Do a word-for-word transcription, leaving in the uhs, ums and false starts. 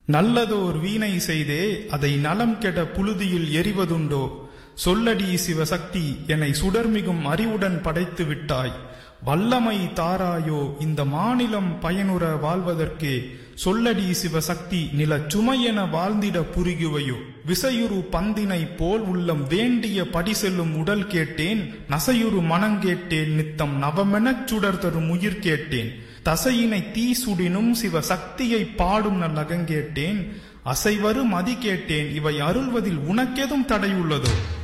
நல்லதோர் வீணை செய்தே அதை நலம் கெட புழுதியில் எறிவதுண்டோ? சொல்லடி சிவசக்தி என்னை சுடர்மிகும் அறிவுடன் படைத்து விட்டாய். வல்லமை தாராயோ இந்த மாநிலம் பயனுற வாழ்வதற்கே. சொல்லடி சிவசக்தி நிலச் சுமையென வாழ்ந்திட புரிகுவையோ? விசையுறு பந்தினை போல் உள்ளம் வேண்டிய படி செல்லும் உடல் கேட்டேன். நசையுறு மனங்கேட்டேன் நித்தம் நவமெனச் சுடர் தரும் உயிர் கேட்டேன். தசையினை தீ சுடினும் சிவசக்தியை பாடும் நல்லகங்கேட்டேன். அசைவரு மதி கேட்டேன் இவை அருள்வதில் உனக்கெதும் தடையுள்ளதோ?